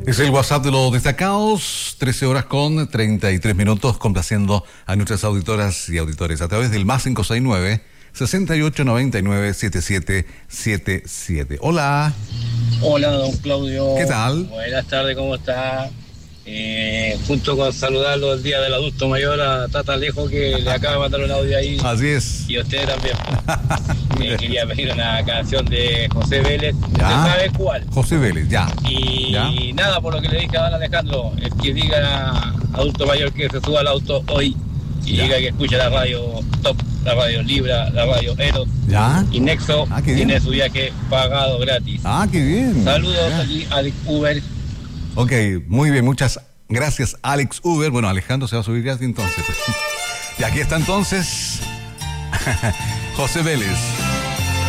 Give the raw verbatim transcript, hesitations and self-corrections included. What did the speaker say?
Es el WhatsApp de los destacados, trece horas con treinta y tres minutos, complaciendo a nuestras auditoras y auditores a través del más cinco seis nueve, sesenta y ocho noventa y nueve, setenta y siete setenta y siete. Hola. Hola, don Claudio. ¿Qué tal? Buenas tardes, ¿cómo está? Eh, junto con saludarlo el Día del Adulto Mayor a Tata Alejo, que le acaba de mandar un audio ahí. Así es. Y a usted también. eh, quería pedir una canción de José Vélez. Ya. ¿Usted sabe cuál? José Vélez, ya. Y ¿Ya? nada, por lo que le dije a don Alejandro, es que diga adulto mayor que se suba al auto hoy y Ya. diga que escucha la radio Top, la radio Libra, la radio Eros ¿Ya? y Nexo. Ah, qué bien. Tiene su viaje pagado gratis. Ah, qué bien. Saludos Ya. aquí al Uber. Ok, muy bien, muchas gracias, Alex Uber. Bueno, Alejandro se va a subir ya entonces. Y aquí está entonces José Vélez.